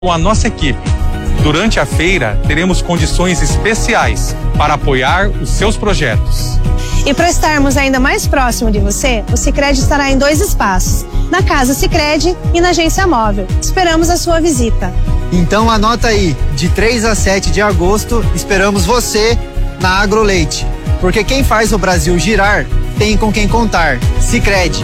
Com a nossa equipe. Durante a feira, teremos condições especiais para apoiar os seus projetos. E para estarmos ainda mais próximo de você, o Sicredi estará em 2 espaços, na Casa Sicredi e na Agência Móvel. Esperamos a sua visita. Então anota aí, de 3 a 7 de agosto, esperamos você na Agroleite. Porque quem faz o Brasil girar, tem com quem contar. Sicredi.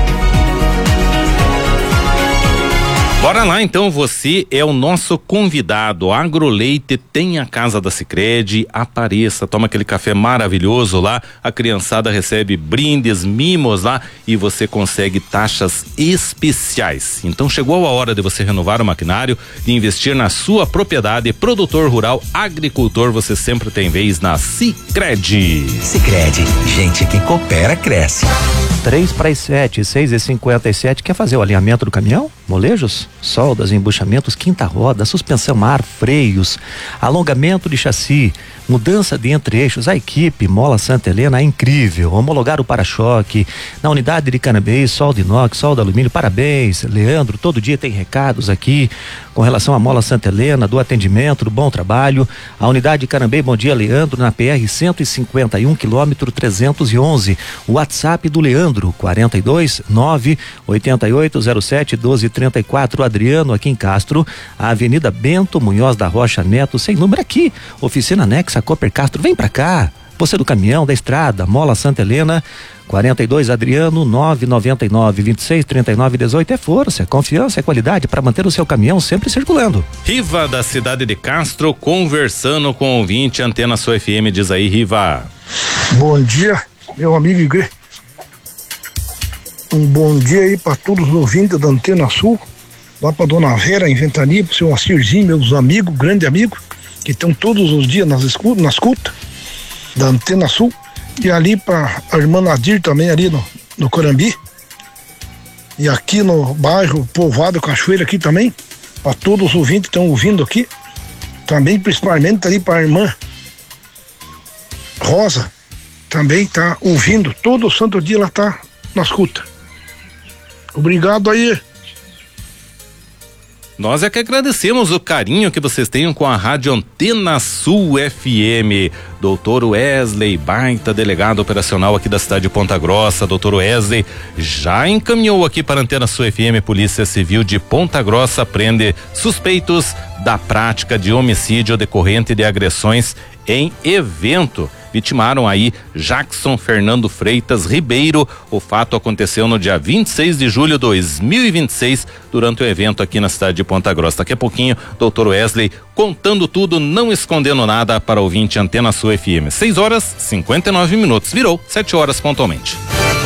Bora lá então, você é o nosso convidado. Agroleite tem a casa da Sicredi, apareça, toma aquele café maravilhoso lá, a criançada recebe brindes, mimos lá e você consegue taxas especiais. Então chegou a hora de você renovar o maquinário e investir na sua propriedade. Produtor rural, agricultor, você sempre tem vez na Sicredi. Sicredi, gente que coopera cresce. 3 para as 7, 6h57. Quer fazer o alinhamento do caminhão? Molejos, soldas, embuchamentos, quinta roda, suspensão ar, freios, alongamento de chassi, mudança de entre-eixos. A equipe Mola Santa Helena é incrível. Homologar o para-choque na unidade de Canambês, solda inox, solda alumínio. Parabéns, Leandro. Todo dia tem recados aqui com relação à Mola Santa Helena, do atendimento, do bom trabalho. A unidade de Canambês, bom dia, Leandro, na PR 151, quilômetro 311. O WhatsApp do Leandro, 42 988 07 1234. Adriano, aqui em Castro, a Avenida Bento Munhoz da Rocha Neto, sem número aqui. Oficina anexa Cooper Castro, vem pra cá. Você do caminhão, da estrada, Mola Santa Helena, 42 Adriano, 999 26 39 18. É força, é confiança, é qualidade para manter o seu caminhão sempre circulando. Riva da cidade de Castro, conversando com o ouvinte Antena Sul FM. Diz aí, Riva. Bom dia, meu amigo Igre. Um bom dia aí para todos os ouvintes da Antena Sul, lá para Dona Vera, em Ventania, pro seu Assirzinho, meus amigos, grande amigo, que estão todos os dias na escuta da Antena Sul, e ali para a irmã Nadir também, ali no Corambi, e aqui no bairro Povoado Cachoeira aqui também, para todos os ouvintes que estão ouvindo aqui, também principalmente ali para a irmã Rosa, também tá ouvindo, todo santo dia ela tá na escuta. Obrigado aí. Nós é que agradecemos o carinho que vocês tenham com a Rádio Antena Sul FM. Doutor Wesley, baita delegado operacional aqui da cidade de Ponta Grossa. Doutor Wesley já encaminhou aqui para a Antena Sul FM. Polícia Civil de Ponta Grossa prende suspeitos da prática de homicídio decorrente de agressões em evento. Vitimaram aí Jackson Fernando Freitas Ribeiro. O fato aconteceu no dia 26 de julho de 2026, durante o evento aqui na cidade de Ponta Grossa. Daqui a pouquinho, doutor Wesley contando tudo, não escondendo nada para ouvinte Antena Sul FM. 6h59. Virou 7h pontualmente.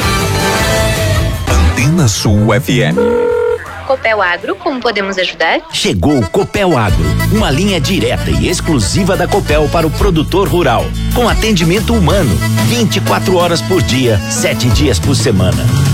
Antena Sul FM. Copel Agro, como podemos ajudar? Chegou o Copel Agro, uma linha direta e exclusiva da Copel para o produtor rural, com atendimento humano, 24 horas por dia, 7 dias por semana.